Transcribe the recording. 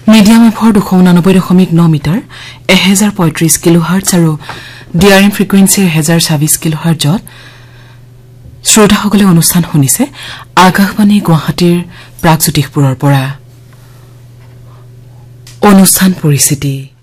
medium এফৰ 289.9 metre 1035 কিলোহাৰ্টজ আৰু DRM frequency 1026 কিলোহাৰ্টজত শ্ৰোতাসকলে অনুষ্ঠান শুনিছে আকাশবাণী গুৱাহাটীৰ প্ৰাগজ্যোতিষপুৰৰ পৰা অনুষ্ঠান পৰিচিতি